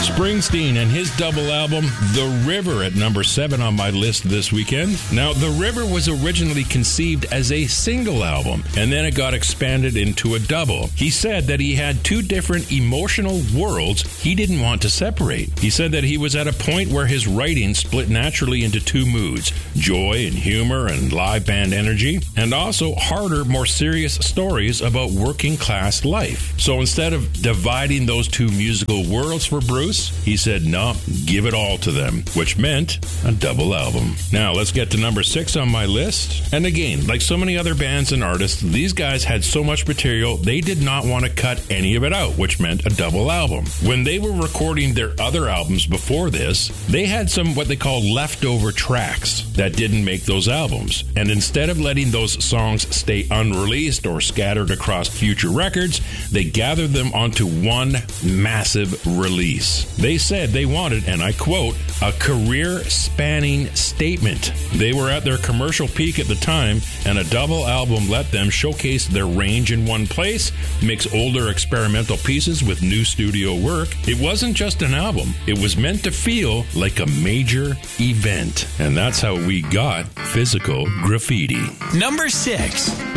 Springsteen and his double album, The River, at number 7 on my list this weekend. Now, The River was originally conceived as a single album, and then it got expanded into a double. He said that he had two different emotional worlds he didn't want to separate. He said that he was at a point where his writing split naturally into two moods, joy and humor and live band energy, and also harder, more serious stories about working class life. So instead of dividing those two musical worlds for Bruce, he said, no, give it all to them, which meant a double album. Now, let's get to number 6 on my list. And again, like so many other bands and artists, these guys had so much material, they did not want to cut any of it out, which meant a double album. When they were recording their other albums before this, they had some what they call leftover tracks that didn't make those albums. And instead of letting those songs stay unreleased or scattered across future records, they gathered them onto one massive release. They said they wanted, and I quote, a career-spanning statement. They were at their commercial peak at the time, and a double album let them showcase their range in one place, mix older experimental pieces with new studio work. It wasn't just an album. It was meant to feel like a major event. And that's how we got Physical Graffiti. Number 6.